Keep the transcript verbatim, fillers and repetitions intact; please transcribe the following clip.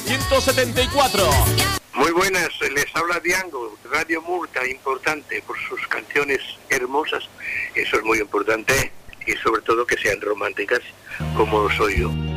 novecientos setenta y cuatro. Muy buenas, les habla Diango, Radio Murta, importante por sus canciones hermosas, eso es muy importante, y sobre todo que sean románticas, como soy yo.